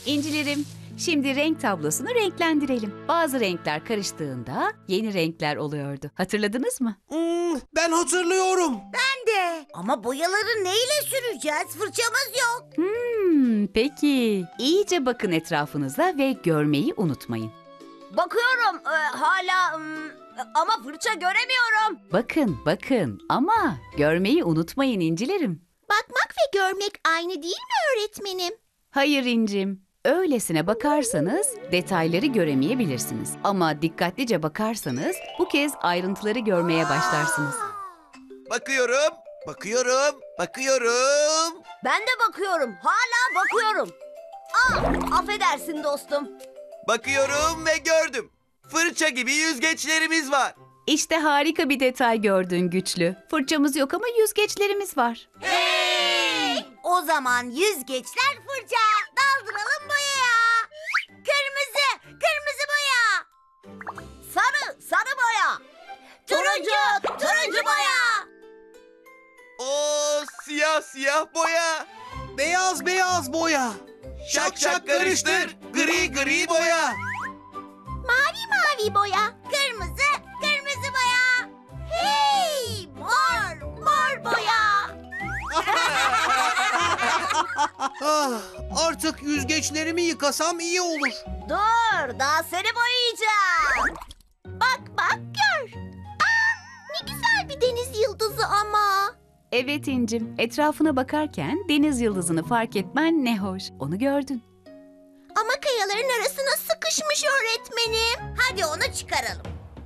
İncilerim, şimdi renk tablosunu renklendirelim. Bazı renkler karıştığında yeni renkler oluyordu. Hatırladınız mı? Ben hatırlıyorum. De. Ama boyaları neyle süreceğiz? Fırçamız yok. Peki. İyice bakın etrafınıza ve görmeyi unutmayın. Bakıyorum hala ama fırça göremiyorum. Bakın ama görmeyi unutmayın incilerim. Bakmak ve görmek aynı değil mi öğretmenim? Hayır incim. Öylesine bakarsanız detayları göremeyebilirsiniz. Ama dikkatlice bakarsanız bu kez ayrıntıları görmeye başlarsınız. Bakıyorum. Ben de bakıyorum. Hala bakıyorum. Affedersin dostum. Bakıyorum ve gördüm. Fırça gibi yüzgeçlerimiz var. İşte harika bir detay gördün güçlü. Fırçamız yok ama yüzgeçlerimiz var. Hey! O zaman yüzgeçler fırça. Daldıralım boyaya. Kırmızı boya. Sarı boya. Turuncu boya. Oo, siyah boya. Beyaz boya. Şak karıştır. Gri boya. Mavi boya. Kırmızı boya. Hey! Mor boya. Artık yüzgeçlerimi yıkasam iyi olur. Dur, daha seni boyayacağım. Bak gör. Ne güzel bir deniz yıldızı ama. Evet incim, etrafına bakarken deniz yıldızını fark etmen ne hoş. Onu gördün. Ama kayaların arasına sıkışmış öğretmenim. Hadi onu çıkaralım.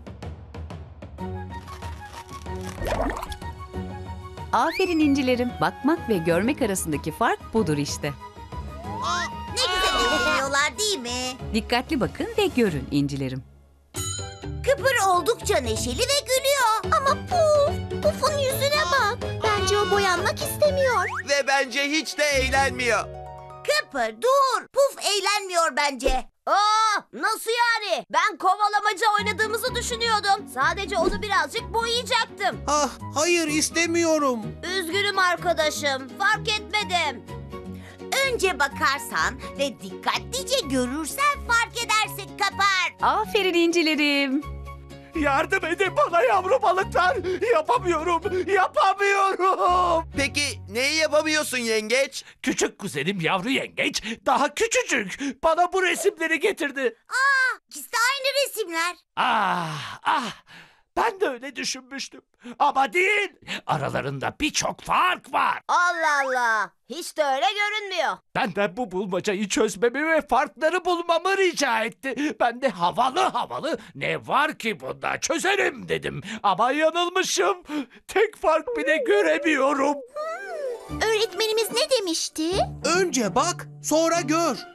Aferin incilerim. Bakmak ve görmek arasındaki fark budur işte. Ne güzel eğleniyorlar değil mi? Dikkatli bakın ve görün incilerim. Kıpır oldukça neşeli ve gülüyor. Ama Puf'un yüzüne bak. Bence o boyanmak istemiyor. Ve bence hiç de eğlenmiyor. Kıpır dur. Puf eğlenmiyor bence. Nasıl yani? Ben kovalamaca oynadığımızı düşünüyordum. Sadece onu birazcık boyayacaktım. Hayır istemiyorum. Üzgünüm arkadaşım. Fark etmedim. Önce bakarsan ve dikkatlice görürsen fark edersin Kapar. Aferin incilerim. Yardım edin bana yavru balıklar. Yapamıyorum. Peki neyi yapamıyorsun yengeç? Küçük kuzenim yavru yengeç daha küçücük. Bana bu resimleri getirdi. İkisi de aynı resimler. Ben de öyle düşünmüştüm. Ama değil. Aralarında birçok fark var. Allah Allah. Hiç de öyle görünmüyor. Benden bu bulmacayı çözmemi ve farkları bulmamı rica etti. Ben de havalı ne var ki bunda çözerim dedim. Ama yanılmışım. Tek fark bile göremiyorum. Öğretmenimiz ne demişti? Önce bak, sonra gör.